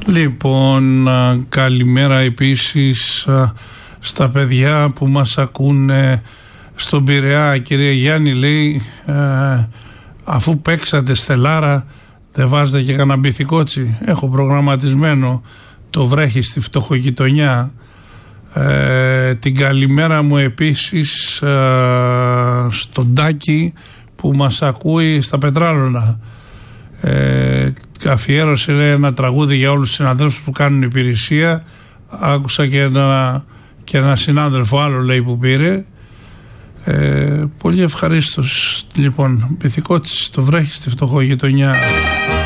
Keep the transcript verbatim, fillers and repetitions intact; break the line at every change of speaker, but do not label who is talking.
Λοιπόν, καλημέρα επίσης στα παιδιά που μας ακούνε στον Πειραιά. Κυρία Γιάννη λέει, αφού παίξατε Στελάρα, δεν βάζετε και κανένα μπιθικότσι? Έχω προγραμματισμένο το βρέχει στη φτωχογειτονιά. Ε, την καλημέρα μου επίσης ε, στον Τάκη που μας ακούει στα Πετράλωνα. Ε, αφιέρωσε, λέει, ένα τραγούδι για όλους τους συναδέλφους που κάνουν υπηρεσία. Άκουσα και ένα, και ένα συνάδελφο άλλο, λέει, που πήρε. Ε, πολύ ευχαρίστως. Λοιπόν, πυθικότης, το βρέχει στη φτωχογειτονιά.